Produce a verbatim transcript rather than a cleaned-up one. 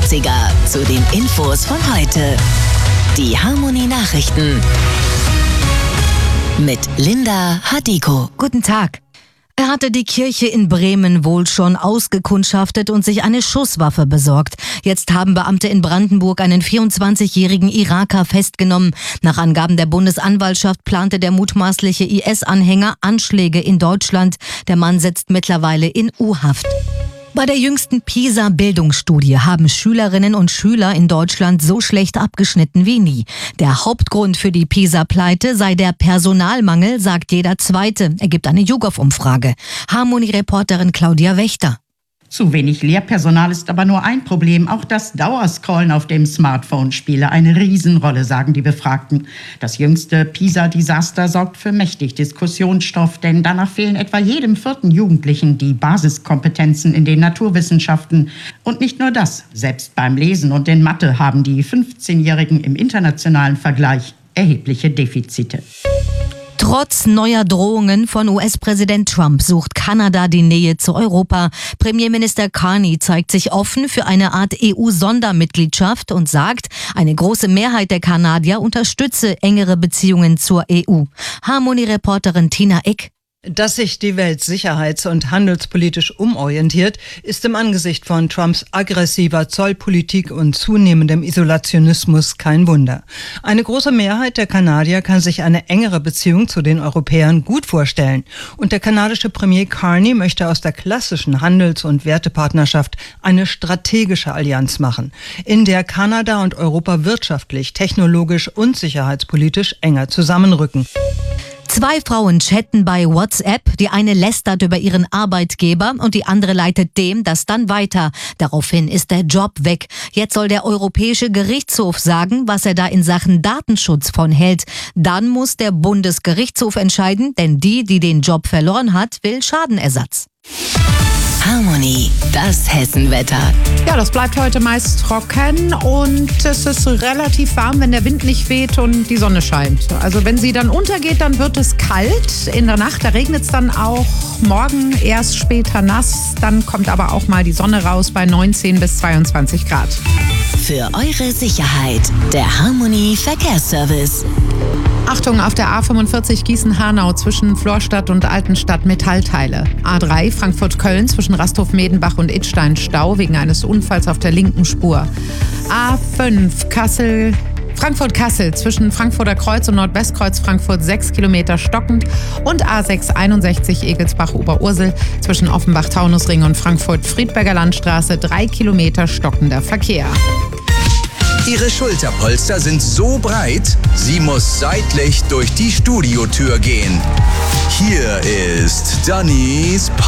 dreißiger zu den Infos von heute. Die Harmony Nachrichten mit Linda Hadiko. Guten Tag. Er hatte die Kirche in Bremen wohl schon ausgekundschaftet und sich eine Schusswaffe besorgt. Jetzt haben Beamte in Brandenburg einen vierundzwanzigjährigen Iraker festgenommen. Nach Angaben der Bundesanwaltschaft plante der mutmaßliche I S-Anhänger Anschläge in Deutschland. Der Mann sitzt mittlerweile in U-Haft. Bei der jüngsten PISA-Bildungsstudie haben Schülerinnen und Schüler in Deutschland so schlecht abgeschnitten wie nie. Der Hauptgrund für die PISA-Pleite sei der Personalmangel, sagt jeder Zweite, ergibt eine YouGov-Umfrage. Harmony-Reporterin Claudia Wächter. Zu wenig Lehrpersonal ist aber nur ein Problem. Auch das Dauerscrollen auf dem Smartphone spiele eine Riesenrolle, sagen die Befragten. Das jüngste PISA-Desaster sorgt für mächtig Diskussionsstoff, denn danach fehlen etwa jedem vierten Jugendlichen die Basiskompetenzen in den Naturwissenschaften. Und nicht nur das, selbst beim Lesen und in Mathe haben die fünfzehnjährigen im internationalen Vergleich erhebliche Defizite. Trotz neuer Drohungen von U S-Präsident Trump sucht Kanada die Nähe zu Europa. Premierminister Carney zeigt sich offen für eine Art E U-Sondermitgliedschaft und sagt, eine große Mehrheit der Kanadier unterstütze engere Beziehungen zur E U. Harmony-Reporterin Tina Ick. Dass sich die Welt sicherheits- und handelspolitisch umorientiert, ist im Angesicht von Trumps aggressiver Zollpolitik und zunehmendem Isolationismus kein Wunder. Eine große Mehrheit der Kanadier kann sich eine engere Beziehung zu den Europäern gut vorstellen. Und der kanadische Premier Carney möchte aus der klassischen Handels- und Wertepartnerschaft eine strategische Allianz machen, in der Kanada und Europa wirtschaftlich, technologisch und sicherheitspolitisch enger zusammenrücken. Zwei Frauen chatten bei WhatsApp. Die eine lästert über ihren Arbeitgeber und die andere leitet dem das dann weiter. Daraufhin ist der Job weg. Jetzt soll der Europäische Gerichtshof sagen, was er da in Sachen Datenschutz von hält. Dann muss der Bundesgerichtshof entscheiden, denn die, die den Job verloren hat, will Schadenersatz. Harmony, das Hessenwetter. Ja, das bleibt heute meist trocken und es ist relativ warm, wenn der Wind nicht weht und die Sonne scheint. Also wenn sie dann untergeht, dann wird es kalt. In der Nacht, da regnet es dann auch. Morgen erst später nass, dann kommt aber auch mal die Sonne raus bei neunzehn bis zweiundzwanzig Grad. Für eure Sicherheit, der Harmony Verkehrsservice. Achtung, auf der A fünfundvierzig Gießen-Hanau zwischen Florstadt und Altenstadt Metallteile. A drei Frankfurt-Köln zwischen Rasthof-Medenbach und Idstein Stau wegen eines Unfalls auf der linken Spur. A fünf Kassel Frankfurt-Kassel zwischen Frankfurter Kreuz und Nordwestkreuz Frankfurt sechs Kilometer stockend und A sechs einundsechzig Egelsbach-Oberursel zwischen Offenbach-Taunusring und Frankfurt-Friedberger Landstraße drei Kilometer stockender Verkehr. Ihre Schulterpolster sind so breit, sie muss seitlich durch die Studiotür gehen. Hier ist Dannys